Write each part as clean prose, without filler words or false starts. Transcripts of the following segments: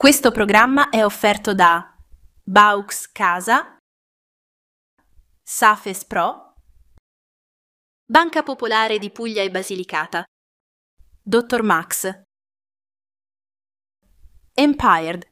Questo programma è offerto da Baux Casa, Safes Pro, Banca Popolare di Puglia e Basilicata, Dr. Max, Empired,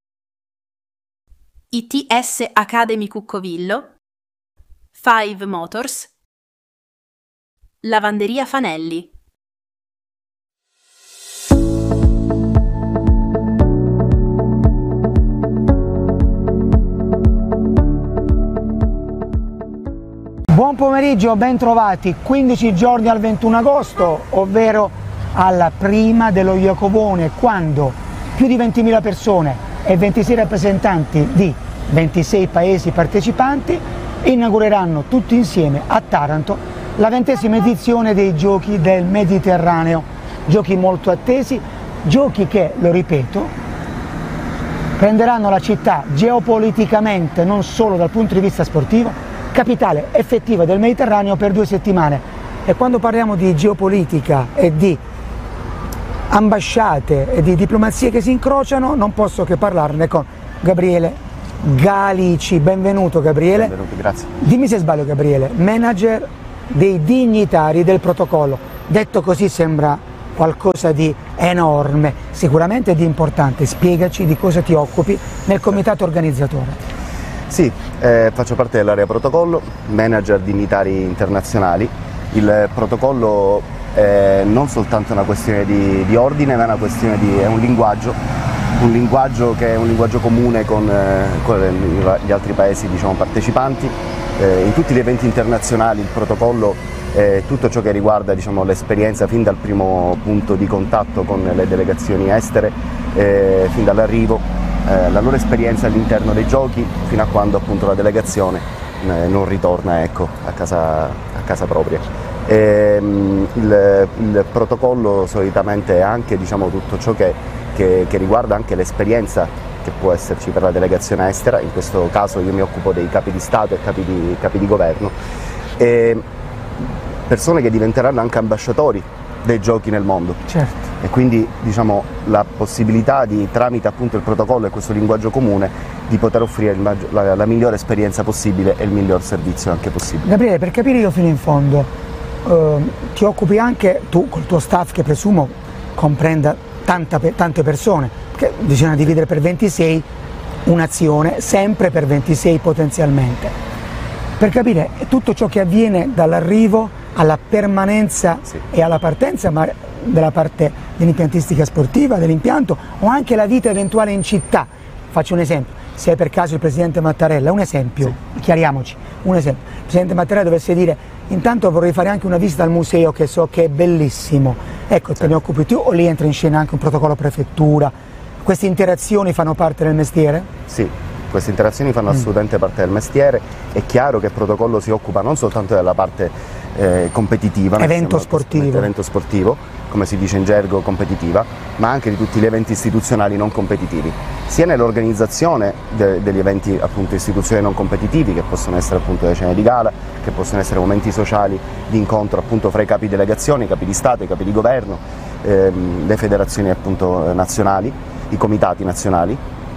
ITS Academy Cuccovillo, Five Motors, Lavanderia Fanelli. Buon pomeriggio, ben trovati. 15 giorni al 21 agosto, ovvero alla prima dello Iacovone, quando più di 20.000 persone e 26 rappresentanti di 26 paesi partecipanti inaugureranno tutti insieme a Taranto la 20ª edizione dei Giochi del Mediterraneo. Giochi molto attesi, giochi che, lo ripeto, prenderanno la città geopoliticamente, non solo dal punto di vista sportivo, capitale effettiva del Mediterraneo per 2 settimane. E quando parliamo di geopolitica e di ambasciate e di diplomazie che si incrociano, non posso che parlarne con Gabriele Galici. Benvenuto Gabriele. Benvenuto, grazie. Dimmi se sbaglio Gabriele, manager dei dignitari del protocollo. Detto così sembra qualcosa di enorme, sicuramente di importante. Spiegaci di cosa ti occupi nel comitato organizzatore. Sì, faccio parte dell'area protocollo, manager dignitari internazionali. Il protocollo è non soltanto una questione di ordine, ma è una questione è un linguaggio che è un linguaggio comune con gli altri paesi, diciamo, partecipanti. In tutti gli eventi internazionali il protocollo è tutto ciò che riguarda, diciamo, l'esperienza fin dal primo punto di contatto con le delegazioni estere, fin dall'arrivo. La loro esperienza all'interno dei giochi fino a quando appunto la delegazione non ritorna, ecco, a casa propria. Il protocollo solitamente è anche, diciamo, tutto ciò che riguarda anche l'esperienza che può esserci per la delegazione estera. In questo caso io mi occupo dei capi di Stato e capi di governo, e persone che diventeranno anche ambasciatori dei giochi nel mondo. Certo. E quindi, diciamo, la possibilità tramite appunto il protocollo e questo linguaggio comune, di poter offrire la migliore esperienza possibile e il miglior servizio anche possibile. Gabriele, per capire io fino in fondo, ti occupi anche tu col tuo staff, che presumo comprenda tante persone, perché bisogna dividere per 26 un'azione, sempre per 26 potenzialmente. Per capire tutto ciò che avviene dall'arrivo alla permanenza, sì, e alla partenza, ma della parte dell'impiantistica sportiva, dell'impianto, o anche la vita eventuale in città. Faccio un esempio: se per caso il Presidente Mattarella, un esempio, sì, chiariamoci, un esempio, il Presidente Mattarella dovesse dire: intanto vorrei fare anche una visita al museo che so che è bellissimo, ecco, te ne occupi tu, o lì entra in scena anche un protocollo prefettura? Queste interazioni fanno parte del mestiere? Sì, queste interazioni fanno assolutamente parte del mestiere. È chiaro che il protocollo si occupa non soltanto della parte competitiva, evento sportivo, come si dice in gergo, competitiva, ma anche di tutti gli eventi istituzionali non competitivi, sia nell'organizzazione degli eventi appunto istituzionali non competitivi, che possono essere appunto le cene di gala, che possono essere momenti sociali di incontro appunto fra i capi delegazioni, i capi di Stato, i capi di governo, le federazioni appunto nazionali, i comitati nazionali,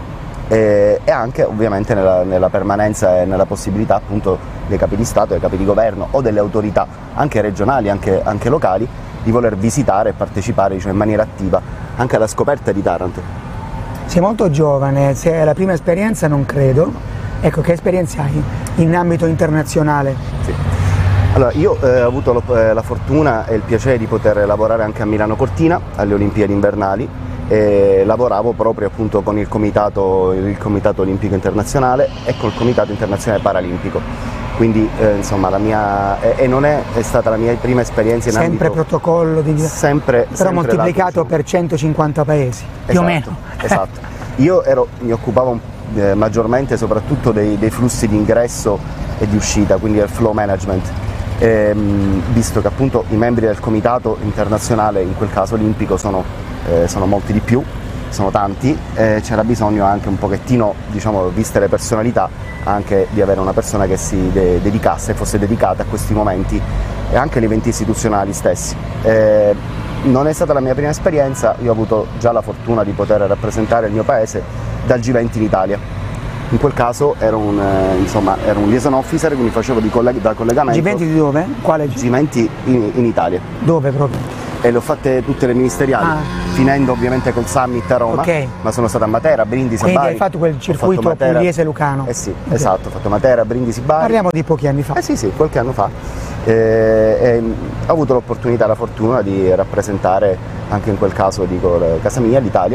e anche ovviamente nella permanenza e nella possibilità appunto dei capi di Stato, dei capi di governo o delle autorità anche regionali, anche locali, di voler visitare e partecipare, diciamo, in maniera attiva anche alla scoperta di Taranto. Sei molto giovane, se è la prima esperienza non credo. Ecco, che esperienza hai in ambito internazionale? Sì. Allora, io ho avuto la fortuna e il piacere di poter lavorare anche a Milano Cortina alle Olimpiadi invernali, e lavoravo proprio appunto con il comitato olimpico internazionale e col comitato internazionale paralimpico. Quindi insomma non è stata la mia prima esperienza in sempre ambito... Protocollo di... Sempre però moltiplicato per 150 paesi, più o meno. Esatto. Io mi occupavo maggiormente soprattutto dei flussi di ingresso e di uscita, quindi del flow management, visto che appunto i membri del comitato internazionale, in quel caso olimpico, sono molti di più, sono tanti, c'era bisogno anche un pochettino, diciamo, viste le personalità, anche di avere una persona che si dedicasse, fosse dedicata a questi momenti e anche agli eventi istituzionali stessi. non è stata la mia prima esperienza, io ho avuto già la fortuna di poter rappresentare il mio paese dal G20 in Italia. In quel caso ero un liaison officer, quindi facevo da collegamento. G20 di dove? Quale G20 in Italia. Dove proprio? E le ho fatte tutte le ministeriali, finendo ovviamente col summit a Roma, ma sono stato a Matera, Brindisi, quindi Bari. hai fatto quel circuito pugliese-lucano? Eh sì, esatto, ho fatto Matera, Brindisi, Bari. Parliamo di pochi anni fa. Sì, qualche anno fa. Ho avuto l'opportunità, la fortuna di rappresentare, anche in quel caso dico casa mia, l'Italia,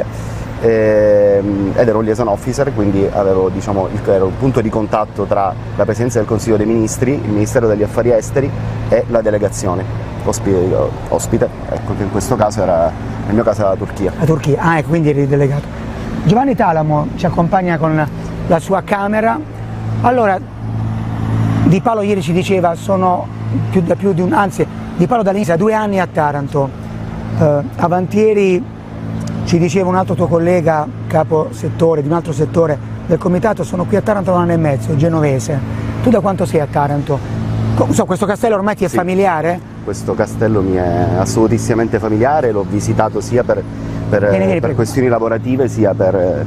ed ero un liaison officer, quindi avevo, ero il punto di contatto tra la Presidenza del Consiglio dei Ministri, il Ministero degli Affari Esteri e la delegazione ospite, ecco, che in questo caso nel mio caso era la Turchia. La Turchia, ecco, quindi eri delegato. Giovanni Talamo ci accompagna con la sua camera. Allora, Di Paolo ieri ci diceva, sono Di Paolo dall'inizio, 2 anni a Taranto. Avantieri ci diceva un altro tuo collega, capo settore, di un altro settore del comitato, sono qui a Taranto da 1 anno e mezzo, genovese. Tu da quanto sei a Taranto? Questo castello ormai ti è familiare? Questo castello mi è assolutissimamente familiare, l'ho visitato sia per questioni lavorative, sia per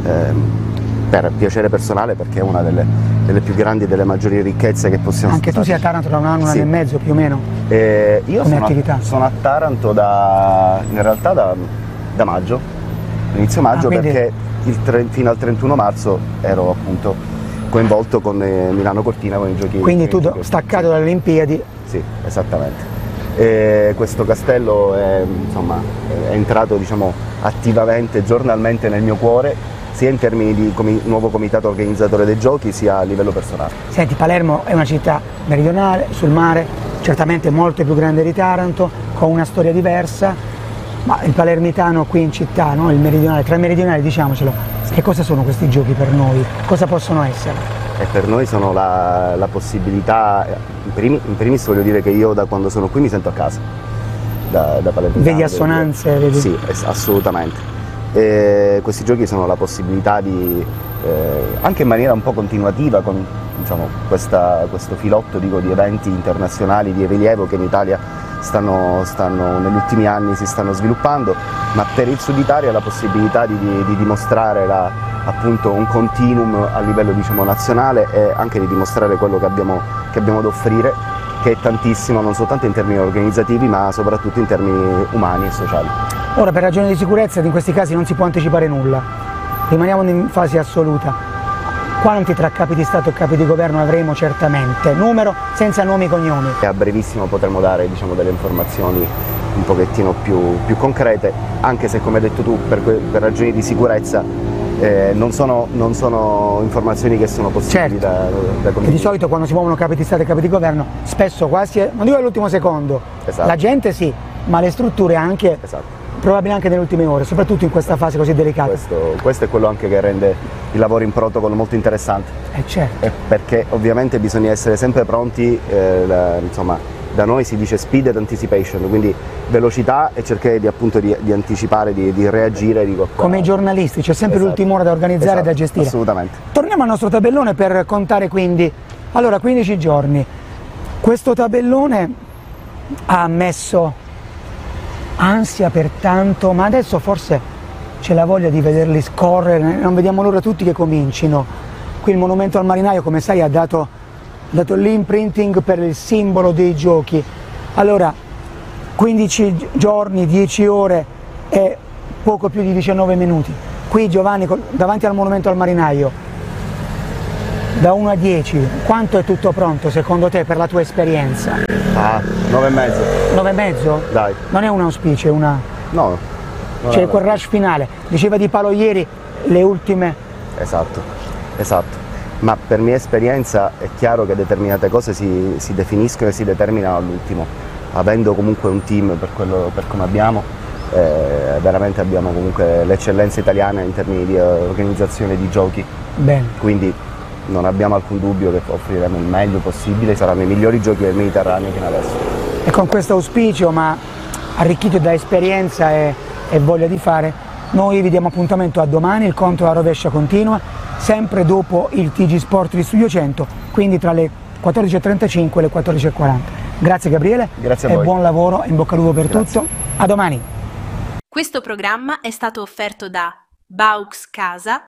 piacere personale, perché è una delle più grandi e delle maggiori ricchezze che possiamo. Anche tu sei a Taranto da 1 anno, 1 anno e mezzo più o meno? Io sono a Taranto in realtà da maggio, inizio maggio, perché fino al 31 marzo ero appunto coinvolto con Milano Cortina, con i giochi. Quindi tu staccato dalle Olimpiadi? Sì, esattamente. Questo castello è entrato attivamente, giornalmente nel mio cuore, sia in termini di nuovo comitato organizzatore dei giochi, sia a livello personale. Senti, Palermo è una città meridionale, sul mare, certamente molto più grande di Taranto, con una storia diversa, ma il palermitano qui in città, no? Il meridionale, tra i meridionali, diciamocelo, che cosa sono questi giochi per noi? Cosa possono essere? E per noi sono la possibilità, in primis voglio dire che io da quando sono qui mi sento a casa, da palermitano. Vedi assonanze? Vedi? Sì, assolutamente. Questi giochi sono la possibilità di, anche in maniera un po' continuativa, con questo filotto di eventi internazionali di rilievo che in Italia negli ultimi anni si stanno sviluppando, ma per il Sud Italia la possibilità di dimostrare appunto un continuum a livello nazionale, e anche di dimostrare quello che abbiamo da offrire, che è tantissimo, non soltanto in termini organizzativi, ma soprattutto in termini umani e sociali. Ora, per ragioni di sicurezza, in questi casi non si può anticipare nulla, rimaniamo in fase assoluta. Quanti tra capi di Stato e capi di governo avremo certamente? Numero, senza nomi e cognomi. E a brevissimo potremo dare delle informazioni un pochettino più concrete, anche se, come hai detto tu, per ragioni di sicurezza non sono informazioni che sono possibili da condividere. E di solito quando si muovono capi di Stato e capi di governo, spesso quasi, non dico all'ultimo secondo, la gente sì, ma le strutture anche. Esatto. Probabile anche nelle ultime ore, soprattutto in questa fase così delicata. Questo è quello anche che rende il lavoro in protocollo molto interessante. Certo. Perché ovviamente bisogna essere sempre pronti, da noi si dice speed and anticipation, quindi velocità e cercare di anticipare, di reagire. Come i giornalisti, c'è sempre l'ultima ora da organizzare e da gestire. Assolutamente. Torniamo al nostro tabellone per contare quindi. Allora, 15 giorni. Questo tabellone ha messo ansia per tanto, ma adesso forse c'è la voglia di vederli scorrere, non vediamo l'ora tutti che comincino. Qui il Monumento al Marinaio, come sai, ha dato l'imprinting per il simbolo dei giochi. Allora, 15 giorni, 10 ore e poco più di 19 minuti. Qui Giovanni, davanti al Monumento al Marinaio, da 1 a 10, quanto è tutto pronto secondo te per la tua esperienza? 9,5. 9,5? Dai. Non è un auspicio, è una. No. C'è quel rush finale. Diceva Di Paolo ieri, le ultime. Esatto. Ma per mia esperienza è chiaro che determinate cose si definiscono e si determinano all'ultimo. Avendo comunque un team per come abbiamo, veramente abbiamo comunque l'eccellenza italiana in termini di organizzazione di giochi. Bene. Quindi non abbiamo alcun dubbio che offriremo il meglio possibile, saranno i migliori giochi del Mediterraneo fino adesso. E con questo auspicio, ma arricchito da esperienza e voglia di fare, noi vi diamo appuntamento a domani, il conto alla rovescia continua, sempre dopo il TG Sport di Studio 100, quindi tra le 14.35 e le 14.40. Grazie Gabriele. Grazie a voi. E buon lavoro, in bocca al lupo per Grazie. tutto. A domani. Questo programma è stato offerto da Baux Casa,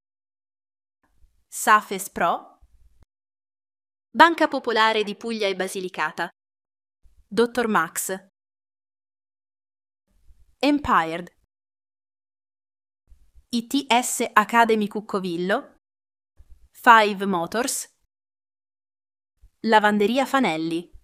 Safes Pro, Banca Popolare di Puglia e Basilicata, Dr. Max, Empired, ITS Academy Cuccovillo, Five Motors, Lavanderia Fanelli.